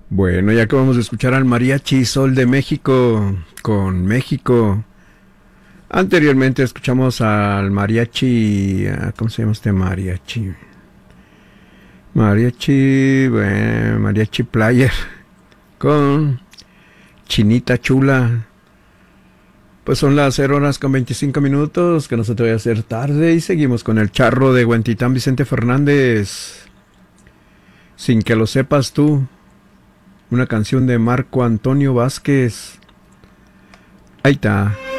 Bueno, ya acabamos de escuchar al Mariachi Sol de México con México. Anteriormente escuchamos al mariachi, ¿cómo se llama este mariachi? Mariachi Player con Chinita Chula. Pues son las 0 horas con 25 minutos, que no se te vaya a hacer tarde, y seguimos con el charro de Huentitán, Vicente Fernández. Sin que lo sepas tú, una canción de Marco Antonio Vázquez. Ahí está.